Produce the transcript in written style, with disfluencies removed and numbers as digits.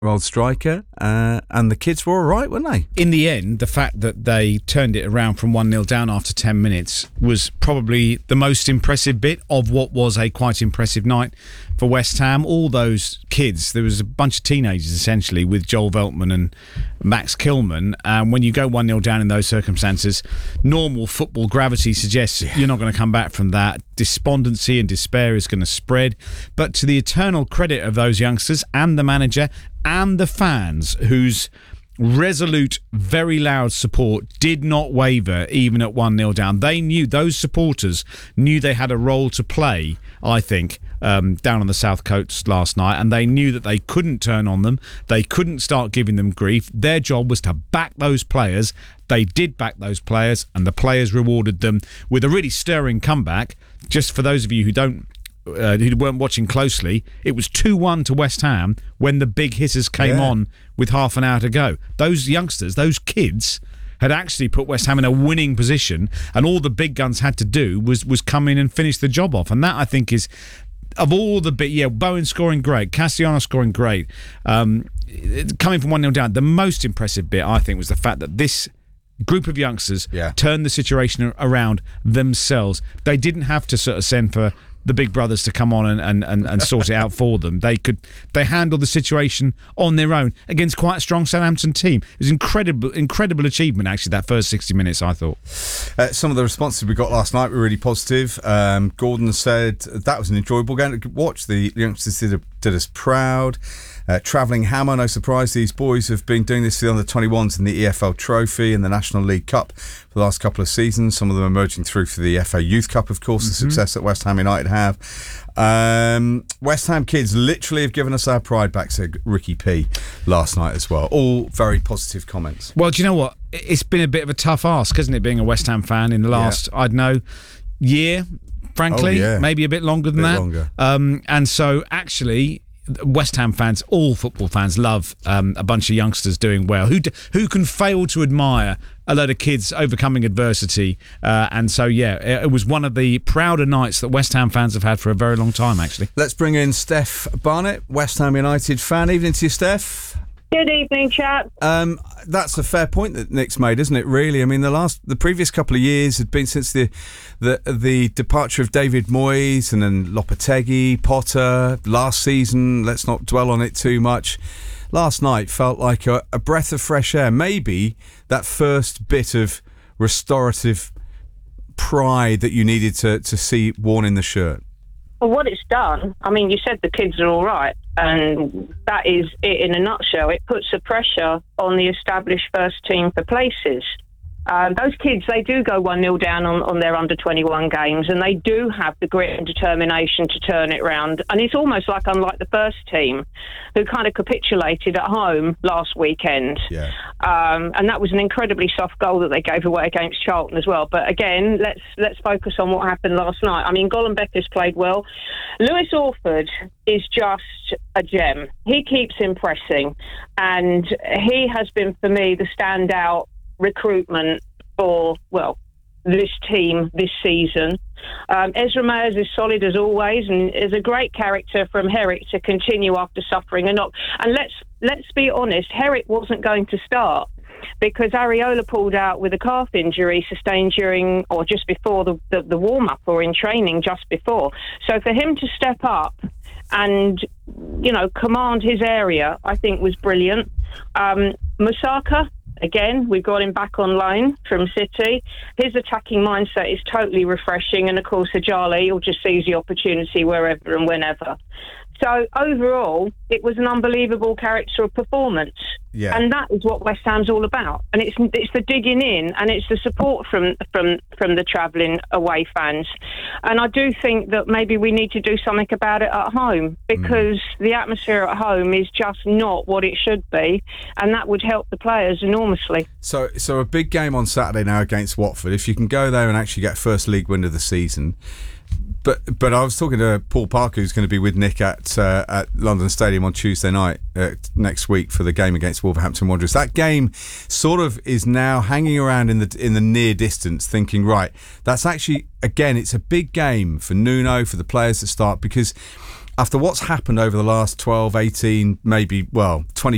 old striker, and the kids were all right, weren't they? In the end, the fact that they turned it around from 1-0 down after 10 minutes was probably the most impressive bit of what was a quite impressive night for West Ham. All those kids, there was a bunch of teenagers essentially with Joel Veltman and Max Kilman, and when you go 1-0 down in those circumstances, normal football gravity suggests you're not going to come back from that. Despondency and despair is going to spread. But to the eternal credit of those youngsters and the manager and the fans, whose resolute, very loud support did not waver even at 1-0 down. They knew, those supporters knew they had a role to play, I think, down on the South Coast last night, and they knew that they couldn't turn on them. They couldn't start giving them grief. Their job was to back those players. They did back those players, and the players rewarded them with a really stirring comeback. Just for those of you who weren't watching closely, it was 2-1 to West Ham when the big hitters came on with half an hour to go. Those youngsters, those kids, had actually put West Ham in a winning position, and all the big guns had to do was come in and finish the job off. And that, I think, is, of all the Bowen scoring great, Castellano scoring great, coming from 1-0 down, the most impressive bit, I think, was the fact that this group of youngsters turned the situation around themselves. They didn't have to sort of send for the big brothers to come on and sort it out for them. They handled the situation on their own against quite a strong Southampton team. It was incredible achievement, actually, that first 60 minutes, I thought. Some of the responses we got last night were really positive. Gordon said that was an enjoyable game to watch. The youngsters did us proud. Travelling hammer, no surprise. These boys have been doing this for the under-21s in the EFL Trophy and the National League Cup for the last couple of seasons. Some of them emerging through for the FA Youth Cup, of course, the success that West Ham United have. West Ham kids literally have given us our pride back, said Ricky P last night as well. All very positive comments. Well, do you know what? It's been a bit of a tough ask, hasn't it, being a West Ham fan in the last, year, frankly. Maybe a bit longer than that. Longer. And so, actually, West Ham fans, all football fans, love a bunch of youngsters doing well. Who can fail to admire a load of kids overcoming adversity? And so, it was one of the prouder nights that West Ham fans have had for a very long time, actually. Let's bring in Steph Barnett, West Ham United fan. Evening to you, Steph. Good evening, chap. That's a fair point that Nick's made, isn't it, really? I mean, the previous couple of years had been since the departure of David Moyes and then Lopetegui, Potter, last season. Let's not dwell on it too much. Last night felt like a breath of fresh air. Maybe that first bit of restorative pride that you needed to see worn in the shirt. Well, what it's done, I mean, you said the kids are all right, and that is it in a nutshell. It puts the pressure on the established first team for places. Those kids, they do go 1-0 down on their under-21 games, and they do have the grit and determination to turn it round. And it's almost like, unlike the first team, who kind of capitulated at home last weekend. And that was an incredibly soft goal that they gave away against Charlton as well. But again, let's focus on what happened last night. I mean, Golombek played well. Lewis Orford is just a gem. He keeps impressing, and he has been, for me, the standout recruitment for, this team this season. Ezra Mayers is solid as always, and is a great character from Herrick to continue after suffering a knock. And let's be honest, Herrick wasn't going to start because Areola pulled out with a calf injury sustained during or just before the warm-up, or in training just before. So for him to step up and, command his area, I think was brilliant. Musaka, again, we've got him back on loan from City. His attacking mindset is totally refreshing, and of course Ajali will just seize the opportunity wherever and whenever. So overall, it was an unbelievable character of performance. And that is what West Ham's all about. And it's the digging in, and it's the support from the travelling away fans. And I do think that maybe we need to do something about it at home, because the atmosphere at home is just not what it should be, and that would help the players enormously. So a big game on Saturday now against Watford. If you can go there and actually get first league win of the season. But I was talking to Paul Parker, who's going to be with Nick at London Stadium on Tuesday night next week for the game against Wolverhampton Wanderers. That game sort of is now hanging around in the near distance, thinking, right, that's actually, again, it's a big game for Nuno, for the players to start, because after what's happened over the last 12, 18, maybe, 20